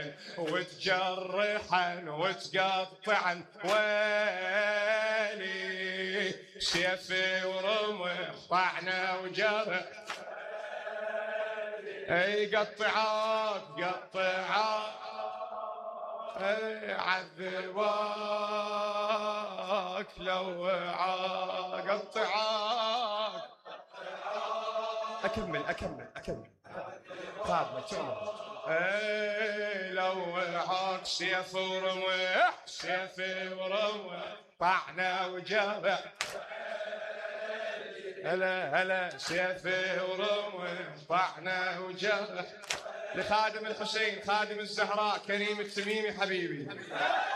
ويلا وتجرحا وتقطعا ويلي سيفي ورمح طعنه وجرح اي قطعاك عذباك لو قطعاك. اكمل فاضل اي لو عاك سيف ورمح سيفي ورمح طعنه وجرح هلا سيفي ورمح طعنه وجرح. لخادم الحسين خادم الزهراء كريم التميمي حبيبي.